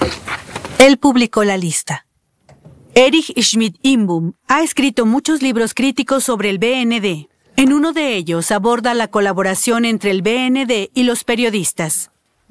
Él publicó la lista. Erich Schmidt-Inbum ha escrito muchos libros críticos sobre el BND. En uno de ellos aborda la colaboración entre el BND y los periodistas.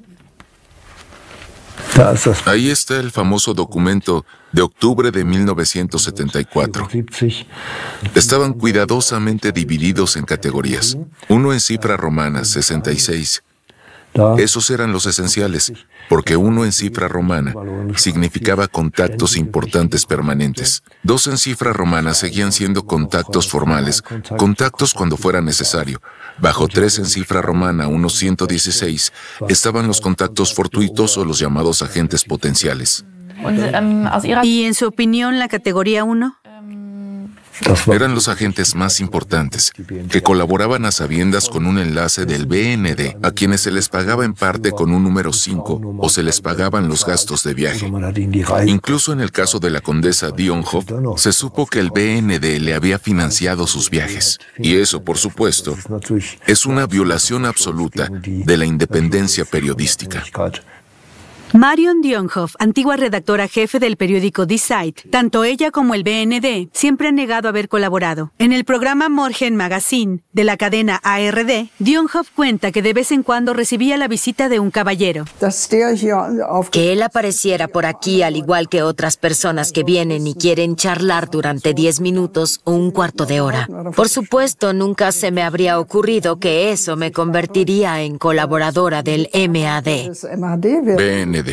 Ahí está el famoso documento de octubre de 1974. Estaban cuidadosamente divididos en categorías. Uno en cifra romana, 66. Esos eran los esenciales, porque uno en cifra romana significaba contactos importantes permanentes. Dos en cifra romana seguían siendo contactos formales, contactos cuando fuera necesario. Bajo 3 en cifra romana, unos 116, estaban los contactos fortuitos o los llamados agentes potenciales. ¿Y en su opinión la categoría 1? Eran los agentes más importantes, que colaboraban a sabiendas con un enlace del BND, a quienes se les pagaba en parte con un número 5 o se les pagaban los gastos de viaje. Incluso en el caso de la condesa Dionhoff, se supo que el BND le había financiado sus viajes. Y eso, por supuesto, es una violación absoluta de la independencia periodística. Marion Dionhoff, antigua redactora jefe del periódico Die Zeit, tanto ella como el BND siempre han negado haber colaborado. En el programa Morgen Magazine de la cadena ARD, Dionhoff cuenta que de vez en cuando recibía la visita de un caballero. Que él apareciera por aquí al igual que otras personas que vienen y quieren charlar durante 10 minutos o un cuarto de hora. Por supuesto, nunca se me habría ocurrido que eso me convertiría en colaboradora del MAD. BND.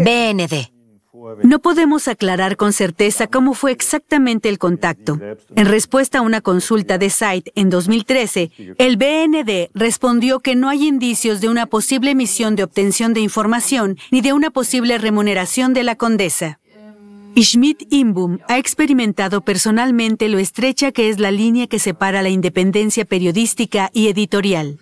No podemos aclarar con certeza cómo fue exactamente el contacto. En respuesta a una consulta de Zeit en 2013, el BND respondió que no hay indicios de una posible misión de obtención de información ni de una posible remuneración de la condesa. Schmidt-Inbum ha experimentado personalmente lo estrecha que es la línea que separa la independencia periodística y editorial.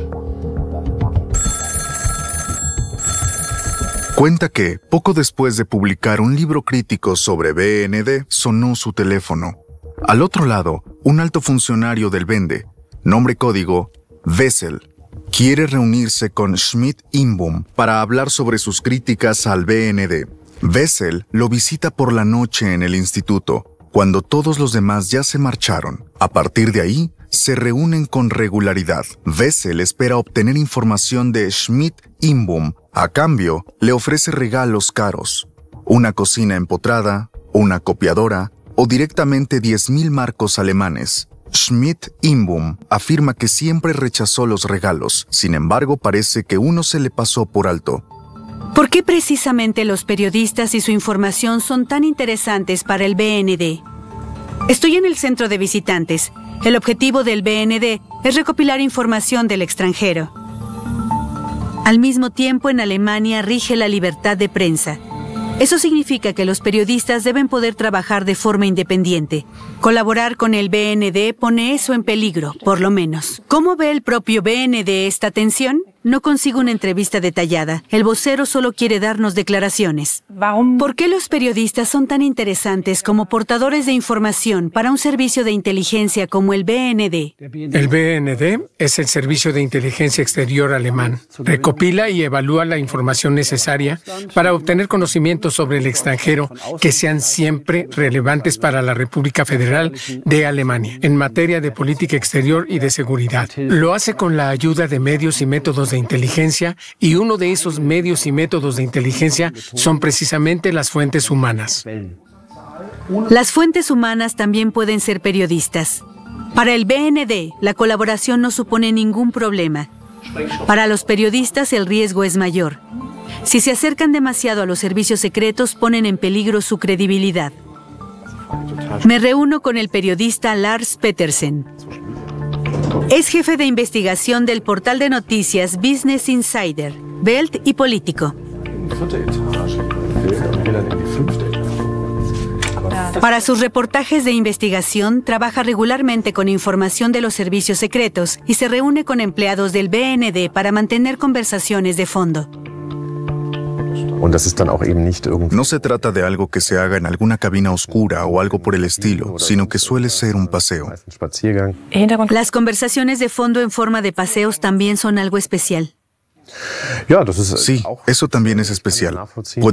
Cuenta que, poco después de publicar un libro crítico sobre BND, sonó su teléfono. Al otro lado, un alto funcionario del BND, nombre código Wessel, quiere reunirse con Schmidt-Inbum para hablar sobre sus críticas al BND. Wessel lo visita por la noche en el instituto, cuando todos los demás ya se marcharon. A partir de ahí, se reúnen con regularidad. Wessel espera obtener información de Schmidt-Inbum. A cambio, le ofrece regalos caros, una cocina empotrada, una copiadora o directamente 10.000 marcos alemanes. Schmidt-Inbum afirma que siempre rechazó los regalos, sin embargo parece que uno se le pasó por alto. ¿Por qué precisamente los periodistas y su información son tan interesantes para el BND? Estoy en el centro de visitantes. El objetivo del BND es recopilar información del extranjero. Al mismo tiempo, en Alemania rige la libertad de prensa. Eso significa que los periodistas deben poder trabajar de forma independiente. Colaborar con el BND pone eso en peligro, por lo menos. ¿Cómo ve el propio BND esta tensión? No consigo una entrevista detallada. El vocero solo quiere darnos declaraciones. ¿Por qué los periodistas son tan interesantes como portadores de información para un servicio de inteligencia como el BND? El BND es el Servicio de Inteligencia Exterior alemán. Recopila y evalúa la información necesaria para obtener conocimientos sobre el extranjero que sean siempre relevantes para la República Federal de Alemania en materia de política exterior y de seguridad. Lo hace con la ayuda de medios y métodos de inteligencia, y uno de esos medios y métodos de inteligencia son precisamente las fuentes humanas. Las fuentes humanas también pueden ser periodistas. Para el BND, la colaboración no supone ningún problema. Para los periodistas, el riesgo es mayor. Si se acercan demasiado a los servicios secretos, ponen en peligro su credibilidad. Me reúno con el periodista Lars Petersen. Es jefe de investigación del portal de noticias Business Insider, Welt y Político. Para sus reportajes de investigación, trabaja regularmente con información de los servicios secretos y se reúne con empleados del BND para mantener conversaciones de fondo. No se trata de algo que se haga en alguna cabina oscura o algo por el estilo, sino que suele ser un paseo. Las conversaciones de fondo en forma de paseos también son algo especial. Sí, eso también es especial.